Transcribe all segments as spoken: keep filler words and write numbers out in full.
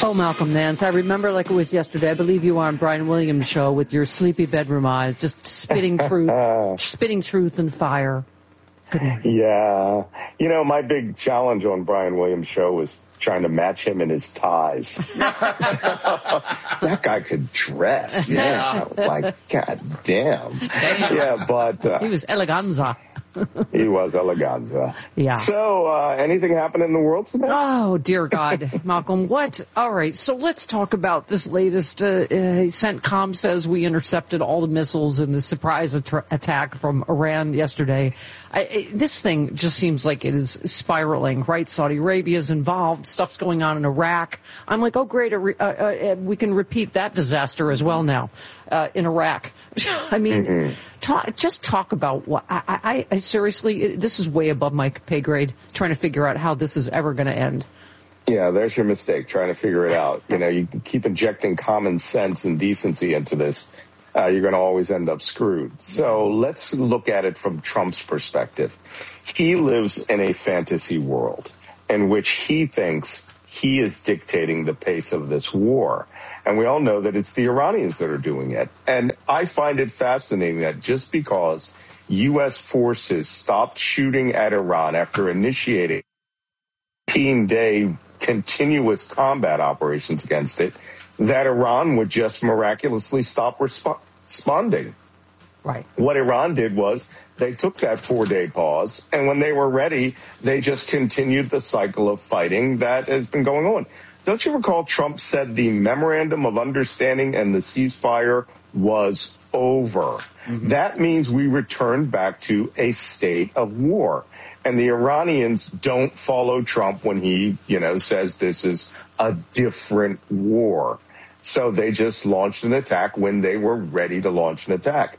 Oh, Malcolm Nance, I remember like it was yesterday. I believe you were on Brian Williams' show with your sleepy bedroom eyes, just spitting truth, spitting truth and fire. Good morning. Yeah. You know, my big challenge on Brian Williams' show was trying to match him in his ties. That guy could dress. Yeah. I was like, God damn. damn. Yeah, but... Uh, he was eleganza. He was eleganza. Yeah. So, uh, anything happen in the world today? Oh, dear God, Malcolm. What? All right. So let's talk about this latest. Uh, uh, CENTCOM says we intercepted all the missiles in the surprise at- attack from Iran yesterday. I, I, this thing just seems like it is spiraling, right? Saudi Arabia is involved. Stuff's going on in Iraq. I'm like, oh, great. Uh, uh, we can repeat that disaster as well now. Uh, in Iraq. I mean, mm-hmm. talk, just talk about what I, I, I seriously, it, this is way above my pay grade, trying to figure out how this is ever going to end. Yeah, there's your mistake, trying to figure it out. You know, you keep injecting common sense and decency into this, uh, you're going to always end up screwed. So let's look at it from Trump's perspective. He lives in a fantasy world in which he thinks he is dictating the pace of this war. And we all know that it's the Iranians that are doing it. And I find it fascinating that just because U S forces stopped shooting at Iran after initiating fifteen-day continuous combat operations against it, that Iran would just miraculously stop resp- responding. Right. What Iran did was they took that four-day pause, and when they were ready, they just continued the cycle of fighting that has been going on. Don't you recall Trump said the memorandum of understanding and the ceasefire was over? Mm-hmm. That means we returned back to a state of war. And the Iranians don't follow Trump when he, you know, says this is a different war. So they just launched an attack when they were ready to launch an attack.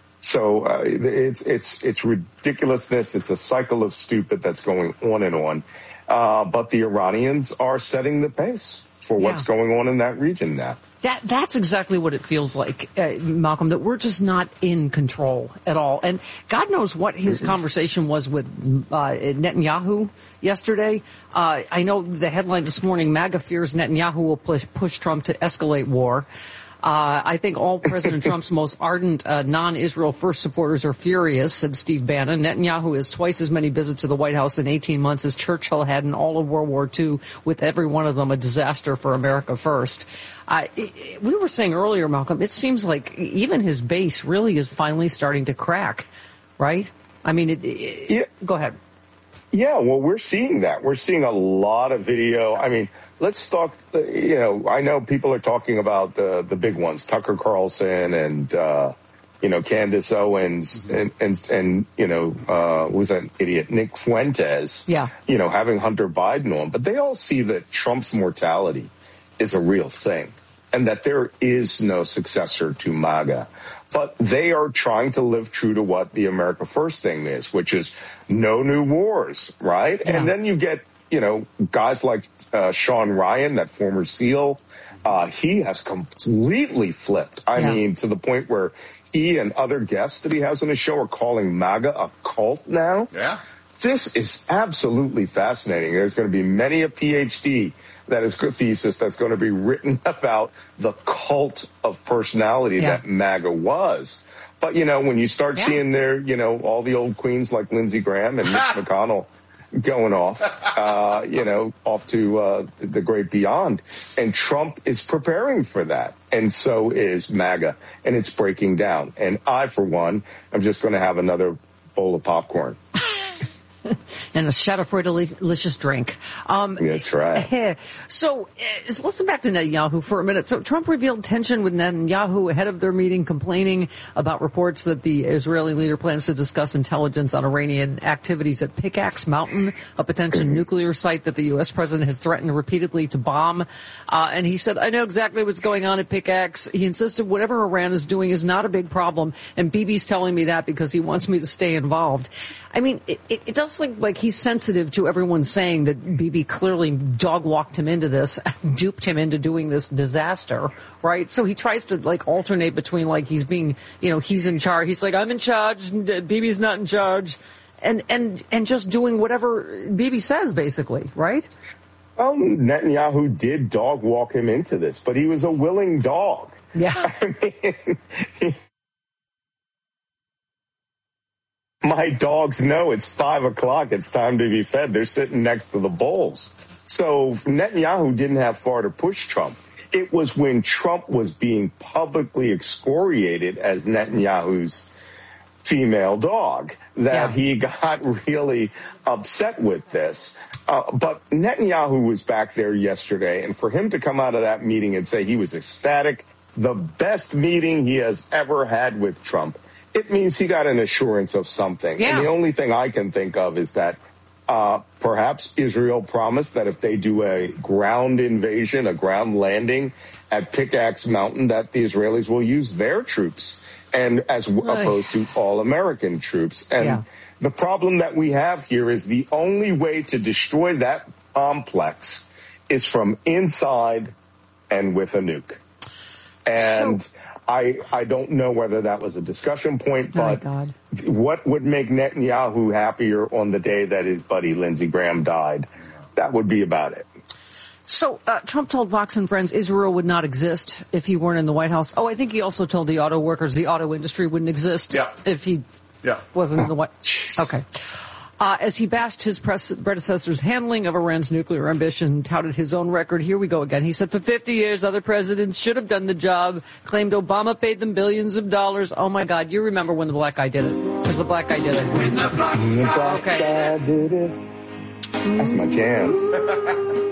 So uh, it's it's it's ridiculousness. It's a cycle of stupid that's going on and on. Uh, but the Iranians are setting the pace for what's yeah. going on in that region now. That that's exactly what it feels like, uh, Malcolm, that we're just not in control at all. And God knows what his mm-hmm. conversation was with uh, Netanyahu yesterday. Uh, I know the headline this morning, MAGA fears Netanyahu will push, push Trump to escalate war. Uh, I think all President Trump's most ardent uh, non-Israel first supporters are furious, said Steve Bannon. Netanyahu has twice as many visits to the White House in eighteen months as Churchill had in all of World War Two, with every one of them a disaster for America first. Uh, it, we were saying earlier, Malcolm, it seems like even his base really is finally starting to crack, right? I mean, it, it, yeah. Go ahead. Yeah, well, we're seeing that. We're seeing a lot of video. I mean, let's talk, you know, I know people are talking about the, the big ones, Tucker Carlson and, uh, you know, Candace Owens and, and, and you know, uh, was that idiot, Nick Fuentes, yeah. you know, having Hunter Biden on. But they all see that Trump's mortality is a real thing and that there is no successor to MAGA. But they are trying to live true to what the America First thing is, which is no new wars, right? Yeah. And then you get, you know, guys like uh, Sean Ryan, that former SEAL. Uh, he has completely flipped. I yeah. mean, to the point where he and other guests that he has on his show are calling MAGA a cult now. Yeah. This is absolutely fascinating. There's going to be many a P H D that is a thesis that's going to be written about the cult of personality yeah. that MAGA was. But, you know, when you start yeah. seeing there, you know, all the old queens like Lindsey Graham and Mitch McConnell going off, uh, you know, off to uh, the great beyond. And Trump is preparing for that. And so is MAGA. And it's breaking down. And I, for one, am just going to have another bowl of popcorn. And a shot of delicious drink. Um, That's right. So uh, listen back to Netanyahu for a minute. So Trump revealed tension with Netanyahu ahead of their meeting, complaining about reports that the Israeli leader plans to discuss intelligence on Iranian activities at Pickaxe Mountain, a potential nuclear site that the U S president has threatened repeatedly to bomb. Uh, and he said, I know exactly what's going on at Pickaxe. He insisted whatever Iran is doing is not a big problem. And Bibi's telling me that because he wants me to stay involved. I mean, it, it, it does look like he's sensitive to everyone saying that Bibi clearly dog-walked him into this, duped him into doing this disaster, right? So he tries to, like, alternate between, like, he's being, you know, he's in charge. He's like, I'm in charge, Bibi's not in charge, and, and, and just doing whatever Bibi says, basically, right? Well, Netanyahu did dog walk him into this, but he was a willing dog. Yeah. I mean, he, my dogs know it's five o'clock. It's time to be fed. They're sitting next to the bowls. So Netanyahu didn't have far to push Trump. It was when Trump was being publicly excoriated as Netanyahu's female dog that yeah. he got really upset with this. Uh, but Netanyahu was back there yesterday, and for him to come out of that meeting and say he was ecstatic, the best meeting he has ever had with Trump, it means he got an assurance of something. Yeah. And the only thing I can think of is that uh, perhaps Israel promised that if they do a ground invasion, a ground landing at Pickaxe Mountain, that the Israelis will use their troops and as Oy. opposed to all American troops. And yeah. the problem that we have here is the only way to destroy that complex is from inside and with a nuke. And so, I I don't know whether that was a discussion point, but oh what would make Netanyahu happier on the day that his buddy Lindsey Graham died? That would be about it. So uh, Trump told Fox and Friends Israel would not exist if he weren't in the White House. Oh, I think he also told the auto workers the auto industry wouldn't exist yeah. if he yeah. wasn't in the White House. Okay. Uh, as he bashed his predecessor's handling of Iran's nuclear ambition and touted his own record, here we go again. He said for fifty years, other presidents should have done the job, claimed Obama paid them billions of dollars. Oh, my God. You remember when the black guy did it. Because the black guy did it. When the black, the black okay. guy did it. That's my jam.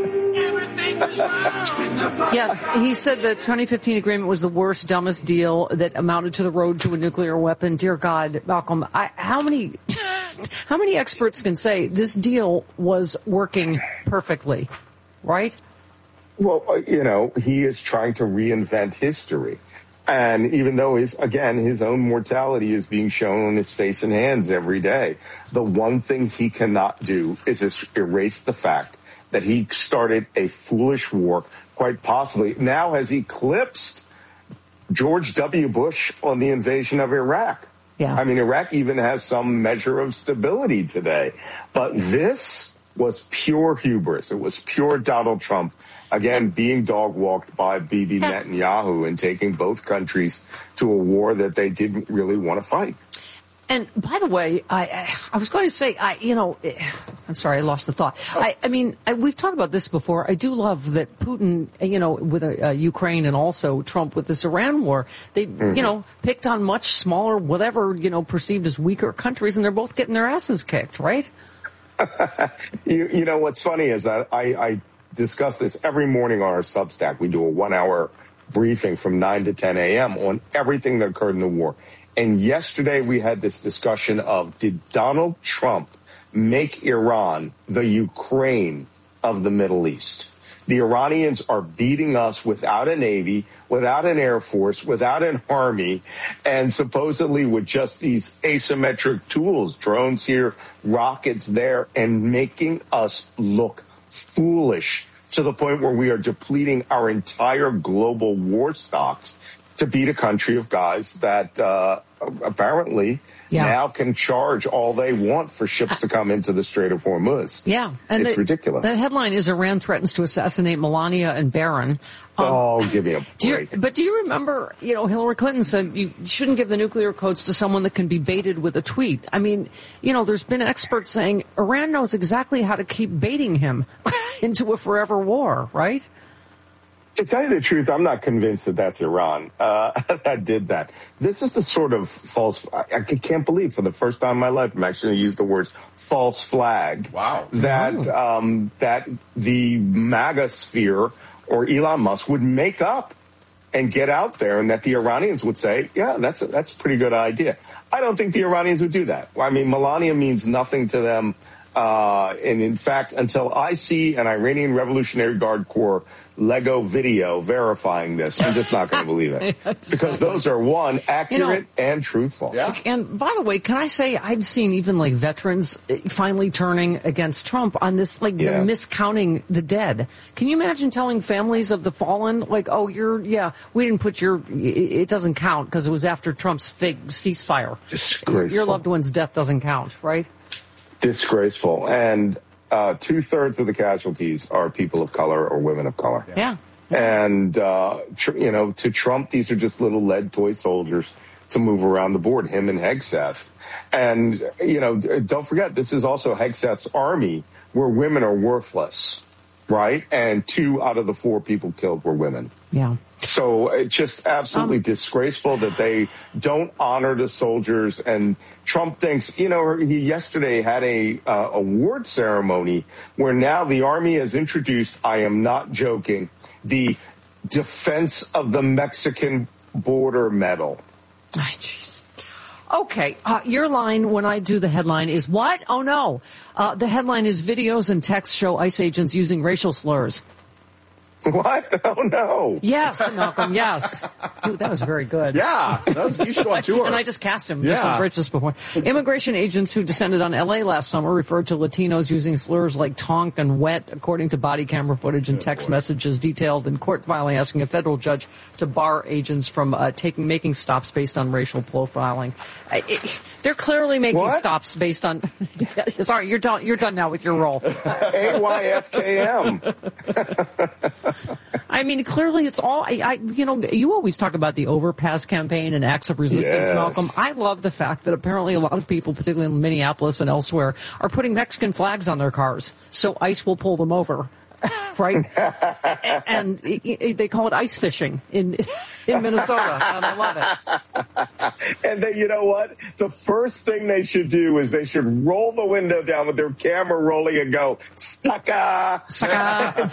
Yes, he said the twenty fifteen agreement was the worst, dumbest deal that amounted to the road to a nuclear weapon. Dear God, Malcolm, I, how many, how many experts can say this deal was working perfectly, right? Well, you know, he is trying to reinvent history. And even though his, again, his own mortality is being shown on his face and hands every day, the one thing he cannot do is erase the fact that he started a foolish war, quite possibly now has eclipsed George W. Bush on the invasion of Iraq. Yeah. I mean, Iraq even has some measure of stability today. But this was pure hubris. It was pure Donald Trump, again, being dog-walked by Bibi Netanyahu and taking both countries to a war that they didn't really want to fight. And by the way, I I was going to say, I you know, I'm sorry, I lost the thought. I, I mean, I, we've talked about this before. I do love that Putin, you know, with uh, Ukraine and also Trump with this Iran war, they, mm-hmm. you know, picked on much smaller, whatever, you know, perceived as weaker countries, and they're both getting their asses kicked, right? you, you know, what's funny is that I, I discuss this every morning on our Substack. We do a one-hour briefing from nine to ten a.m. on everything that occurred in the war. And yesterday we had this discussion of, did Donald Trump make Iran the Ukraine of the Middle East? The Iranians are beating us without a navy, without an air force, without an army, and supposedly with just these asymmetric tools, drones here, rockets there, and making us look foolish to the point where we are depleting our entire global war stocks to beat a country of guys that uh, apparently yeah. now can charge all they want for ships to come into the Strait of Hormuz. Yeah. And it's the, ridiculous. The headline is Iran threatens to assassinate Melania and Barron. Um, oh, give me a break. Do you, but do you remember, you know, Hillary Clinton said you shouldn't give the nuclear codes to someone that can be baited with a tweet. I mean, you know, there's been experts saying Iran knows exactly how to keep baiting him into a forever war, right? To tell you the truth, I'm not convinced that that's Iran uh, that did that. This is the sort of false, I, I can't believe for the first time in my life I'm actually going to use the words false flag. Wow. That, oh. um, that the MAGA sphere or Elon Musk would make up and get out there, and that the Iranians would say, yeah, that's a, that's a pretty good idea. I don't think the Iranians would do that. I mean, Melania means nothing to them. Uh, and in fact, until I see an Iranian Revolutionary Guard Corps Lego video verifying this, I'm just not going to believe it. Because those are, one, accurate you know, and truthful. Yeah. And by the way, can I say I've seen even like veterans finally turning against Trump on this, like yeah. the miscounting the dead. Can you imagine telling families of the fallen, like, oh, you're, yeah, we didn't put your, it doesn't count because it was after Trump's fake ceasefire. Disgraceful. Your loved one's death doesn't count, right? Disgraceful. And uh, two thirds of the casualties are people of color or women of color. Yeah. And, uh, tr- you know, to Trump, these are just little lead toy soldiers to move around the board, him and Hegseth. And, you know, don't forget, this is also Hegseth's army where women are worthless, right? And two out of the four people killed were women. Yeah. So it's just absolutely um, disgraceful that they don't honor the soldiers. And Trump thinks, you know, he yesterday had a uh, award ceremony where now the Army has introduced, I am not joking, the Defense of the Mexican Border Medal. Oh, jeez. Okay, uh, your line when I do the headline is what? Oh, no. Uh, the headline is videos and texts show ICE agents using racial slurs. What? Oh, no. Yes, Malcolm, yes. Ooh, that was very good. Yeah, that was, you should go on tour. And I just cast him yeah. just on Bridges before. Immigration agents who descended on L A last summer referred to Latinos using slurs like tonk and wet, according to body camera footage and text messages detailed in court filing, asking a federal judge to bar agents from uh, taking making stops based on racial profiling. Uh, it, they're clearly making what? stops based on... Sorry, you're done, you're done now with your role. A Y F K M. I mean, clearly it's all, I, I, you know, you always talk about the overpass campaign and acts of resistance, yes. Malcolm. I love the fact that apparently a lot of people, particularly in Minneapolis and elsewhere, are putting Mexican flags on their cars so ICE will pull them over. Right? and, and they call it ice fishing in in Minnesota, and I love it. And they, you know what? The first thing they should do is they should roll the window down with their camera rolling and go, sucker! Sucker!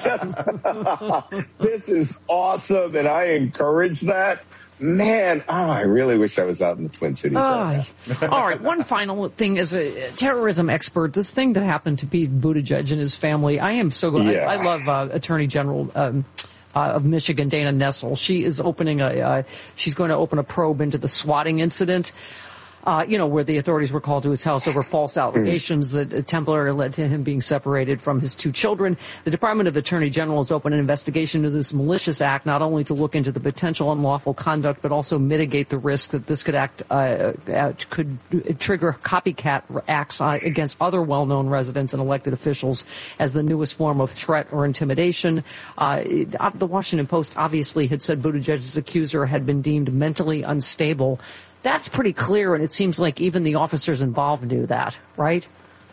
This is awesome, and I encourage that. Man, oh, I really wish I was out in the Twin Cities. Uh, right all right, one final thing as a terrorism expert, this thing that happened to Pete Buttigieg and his family, I am so glad. Yeah. I, I love uh, Attorney General um, uh, of Michigan, Dana Nessel. She is opening a, uh, she's going to open a probe into the swatting incident. Uh, you know, where the authorities were called to his house over false allegations that temporarily led to him being separated from his two children. The Department of Attorney General has opened an investigation into this malicious act, not only to look into the potential unlawful conduct, but also mitigate the risk that this could act, uh, uh could trigger copycat acts uh, against other well-known residents and elected officials as the newest form of threat or intimidation. Uh, it, uh, the Washington Post obviously had said Buttigieg's accuser had been deemed mentally unstable. That's pretty clear, and it seems like even the officers involved knew that, right?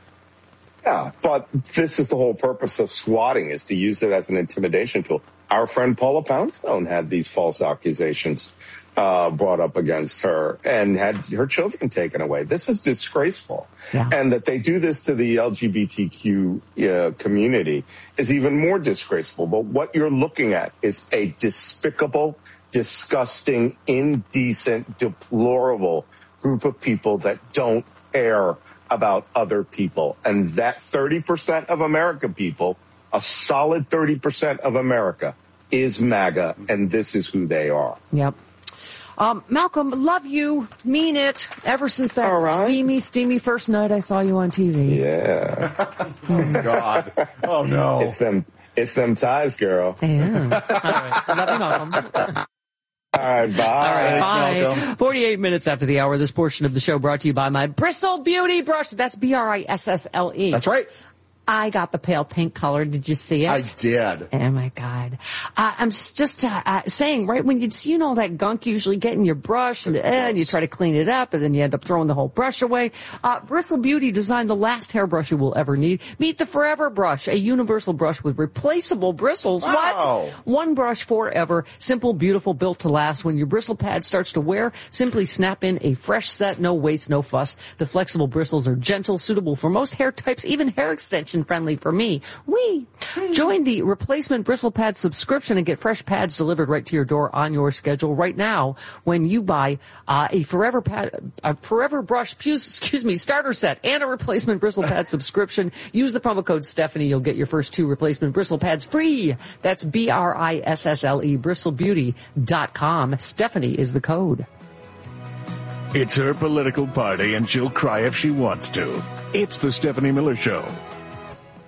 Yeah, but this is the whole purpose of swatting, is to use it as an intimidation tool. Our friend Paula Poundstone had these false accusations uh, brought up against her and had her children taken away. This is disgraceful. Yeah. And that they do this to the L G B T Q uh, community is even more disgraceful. But what you're looking at is a despicable, disgusting, indecent, deplorable group of people that don't care about other people. And that thirty percent of American people, a solid thirty percent of America, is MAGA, and this is who they are. Yep. Um, Malcolm, love you, mean it, ever since that right. steamy, steamy first night I saw you on T V. Yeah. Oh, God. Oh, no. It's them, it's them ties, girl. Yeah. All right. Love you, Malcolm. All right, bye. All right, Thanks, bye. forty-eight minutes after the hour, this portion of the show brought to you by my Bristle Beauty Brush. That's B R I S S L E. That's right. I got the pale pink color. Did you see it? I did. Oh, my God. Uh, I'm just uh, uh, saying, right, when you see, you know, that gunk you usually get in your brush and, and you try to clean it up and then you end up throwing the whole brush away. Uh, Bristle Beauty designed the last hairbrush you will ever need. Meet the Forever Brush, a universal brush with replaceable bristles. Wow. What? One brush forever. Simple, beautiful, built to last. When your bristle pad starts to wear, simply snap in a fresh set, no waste, no fuss. The flexible bristles are gentle, suitable for most hair types, even hair extension friendly for me. Wee! Join the replacement bristle pad subscription and get fresh pads delivered right to your door on your schedule right now when you buy uh, a Forever pad, a Forever Brush, excuse me, starter set and a replacement bristle pad subscription. Use the promo code Stephanie. You'll get your first two replacement bristle pads free. That's B R I S S L E, bristle beauty dot com. Stephanie is the code. It's her political party and she'll cry if she wants to. It's the Stephanie Miller Show.